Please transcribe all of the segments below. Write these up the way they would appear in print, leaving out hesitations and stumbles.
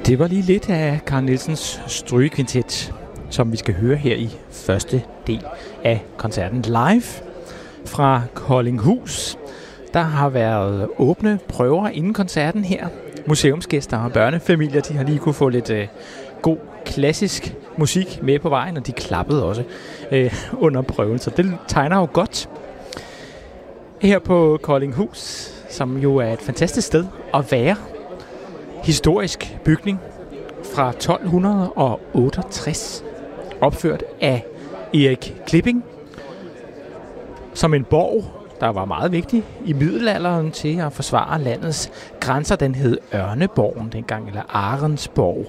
Det var lige lidt af Carl Nielsens strygekvintet, som vi skal høre her i første del af koncerten live fra Koldinghus. Der har været åbne prøver inden koncerten her. Museumsgæster og børnefamilier, de har lige kunne få lidt god klassisk musik med på vejen, og de klappede også under prøven, så det tegner jo godt. Her på Koldinghus, som jo er et fantastisk sted at være. Historisk bygning fra 1268, opført af Erik Klipping, som en borg, der var meget vigtig i middelalderen til at forsvare landets grænser. Den hed Ørneborgen dengang, eller Arensborg.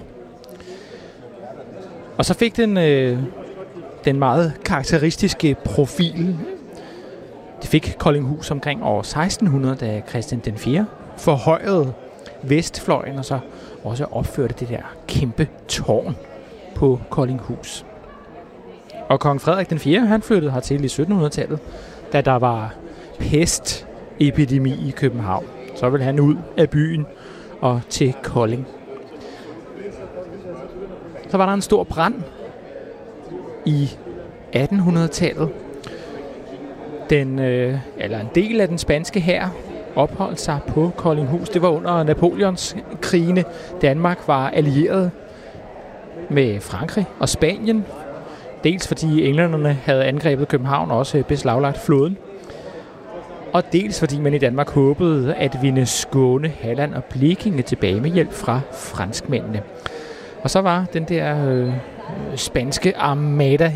Og så fik den den meget karakteristiske profil. Det fik Koldinghus omkring år 1600, da Christian den 4. forhøjede vestfløjen, og så også opførte det der kæmpe tårn på Koldinghus. Og kong Frederik den 4. han flyttede hertil i 1700-tallet, da der var pestepidemi i København. Så ville han ud af byen og til Kolding. Så var der en stor brand i 1800-tallet. En del af den spanske hær opholdt sig på Koldinghus. Det var under Napoleons krigene. Danmark var allieret med Frankrig og Spanien. Dels fordi englænderne havde angrebet København og også beslaglagt floden. Og dels fordi man i Danmark håbede at vinde Skåne, Halland og Blekinge tilbage med hjælp fra franskmændene. Og så var den der spanske armada